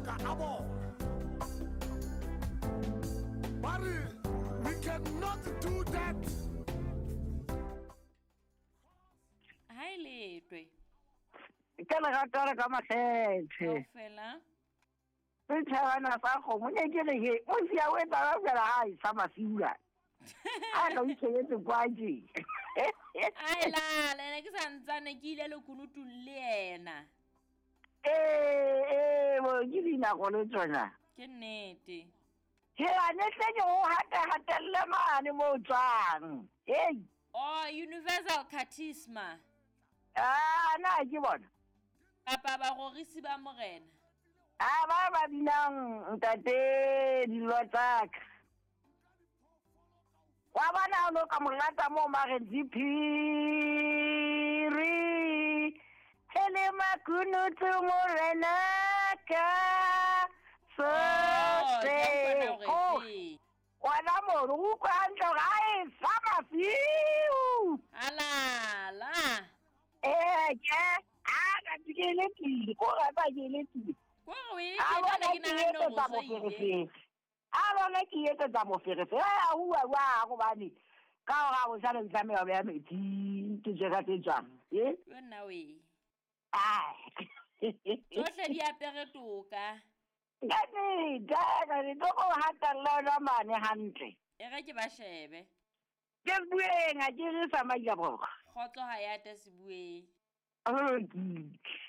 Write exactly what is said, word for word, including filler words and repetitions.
mabaka a bona. But we cannot do that. Hi letwe. Ke le gatara ka makgethe. Fela. Se tshwana sa go mo ke re he o sia we tla ba ha isa masiula. A ka itshetse kwaje. Ai la, le ne ke santsane ke ile le kunutun le ena. Eh eh mo ke dina go le tsona. Ke nnete. Ke a ne tle go hata hatelle mane mo tsang. Hey. Oh, universal cathisma. Ah, na ke bona. Papa ba gorisi ba morena. Ah, ba ba dinang ntate dilo tsaka. Wa bana no ka molata mo magenzi phiri. Hele makunu tu morena ka. So se ko. Wala mo ru ka ntlo ai sama fiu. Ala la. Eh, ke a ka tikele ti ko ga ba jele ti. Ko we ke na ke na no go so ile. A bona ke yetse tsa mo ferefe. A hua wa go bani. Ka ga go sa le tsamaya ba metsi ke je ka tsang. Eh? Yo na we. Ai. Tsohle di apere toka. Gane, ga re go hatalla la mane hantle. E ga ke ba shebe. Ke bueng a ke re sama ya boga. Khotlo ha ya ta se bueng. Oh,